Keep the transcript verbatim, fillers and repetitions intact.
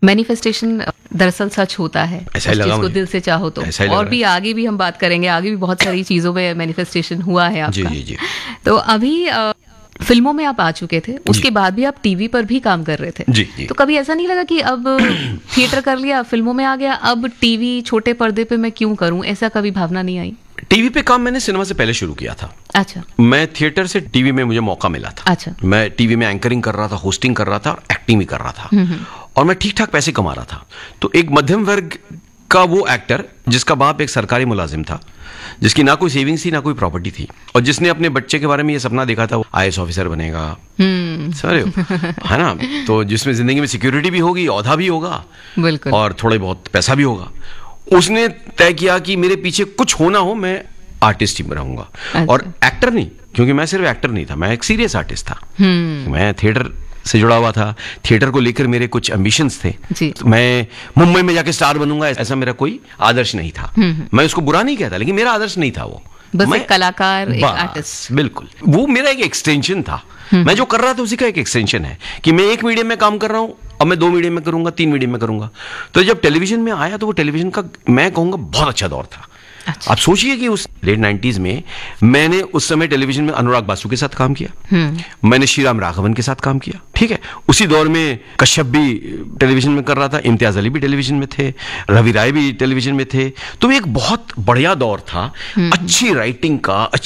Manifestation दरअसल सच होता है, ऐसा ही लगा जिसको मुझे। दिल से चाहो तो। ऐसा ही लग और रहा भी आगे भी हम बात करेंगे, आगे भी बहुत सारी चीजों में मैनिफेस्टेशन हुआ है जी आपका। जी जी तो अभी अ, फिल्मों में आप आ चुके थे, उसके बाद भी आप टीवी पर भी काम कर रहे थे। जी जी तो कभी ऐसा नहीं लगा कि अब थिएटर कर लिया, फिल्मों में आ गया, अब टीवी छोटे पर्दे पे मैं क्यों करूं, ऐसा कभी भावना नहीं आई? टीवी पे काम मैंने सिनेमा से पहले शुरू किया था। अच्छा मैं थिएटर से टीवी में मुझे मौका मिला था। अच्छा। मैं टीवी में एंकरिंग कर रहा था, होस्टिंग कर रहा था और एक्टिंग भी कर रहा था, और मैं ठीक ठाक पैसे कमा रहा था। तो एक मध्यम वर्ग का वो एक्टर जिसका बाप एक सरकारी मुलाजिम था, जिसकी ना कोई सेविंग्स थी ना कोई प्रॉपर्टी थी, और जिसने अपने बच्चे के बारे में ये सपना देखा था वो आई ए एस ऑफिसर बनेगा, सर है ना, तो जिसमें जिंदगी में सिक्योरिटी भी होगी, औहदा भी होगा, बिल्कुल, और थोड़े बहुत पैसा भी होगा। उसने तय किया कि मेरे पीछे कुछ होना हो, मैं आर्टिस्ट ही रहूंगा। अच्छा। और एक्टर नहीं, क्योंकि मैं सिर्फ एक्टर नहीं था, मैं एक सीरियस आर्टिस्ट था। मैं थिएटर से जुड़ा हुआ था, थिएटर को लेकर मेरे कुछ एम्बिशंस थे। तो मैं मुंबई में जाके स्टार बनूंगा, ऐसा मेरा कोई आदर्श नहीं था। मैं उसको बुरा नहीं कहता, लेकिन मेरा आदर्श नहीं था वो। बस मैं एक कलाकार, एक आर्टिस्ट। बिल्कुल, वो मेरा एक एक्सटेंशन था। मैं जो कर रहा था उसी का एक एक्सटेंशन है कि मैं एक मीडियम में काम कर रहा हूं, अब मैं दो मीडियम में करूंगा, तीन मीडियम में करूंगा। तो जब टेलीविजन में आया तो वो टेलीविजन का मैं कहूंगा बहुत अच्छा दौर था। अच्छा। आप सोचिए कि उस लेट नाइंटीज़ में मैंने उस समय टेलीविजन में अनुराग बासु के साथ काम किया, मैंने श्रीराम राघवन के साथ काम किया, ठीक है। उसी दौर में कश्यप भी टेलीविजन में कर रहा था, इम्तियाज अली भी टेलीविजन में थे, रवि राय भी टेलीविजन में थे। तो एक बहुत बढ़िया दौर था, अच्छी राइटिंग का,